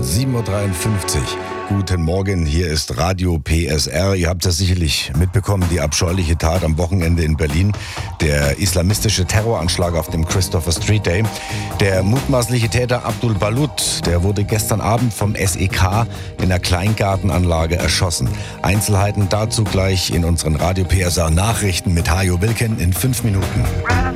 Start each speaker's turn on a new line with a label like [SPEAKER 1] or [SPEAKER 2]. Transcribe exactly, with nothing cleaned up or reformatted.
[SPEAKER 1] sieben Uhr dreiundfünfzig. Guten Morgen, hier ist Radio P S R. Ihr habt das sicherlich mitbekommen, die abscheuliche Tat am Wochenende in Berlin. Der islamistische Terroranschlag auf dem Christopher Street Day. Der mutmaßliche Täter Abdul Balut, der wurde gestern Abend vom S E K in einer Kleingartenanlage erschossen. Einzelheiten dazu gleich in unseren Radio P S R Nachrichten mit Hajo Wilken in fünf Minuten.